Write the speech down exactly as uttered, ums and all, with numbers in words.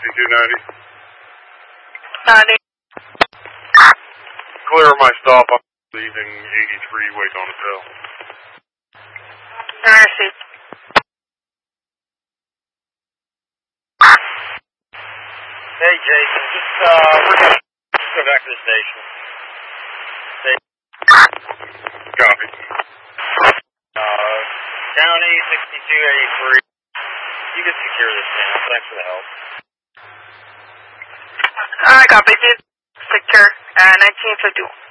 sixty-two ninety. ninety. Clear my stop. I'm leaving eighty-three, waiting on the tail. I see. Hey, Jason, just, uh, we're gonna go back to the station. Stay. Copy. Uh, County sixty-two eighty-three. You can secure this now. Thanks for the help. I copy, dude. Secure, uh, nineteen fifty-one.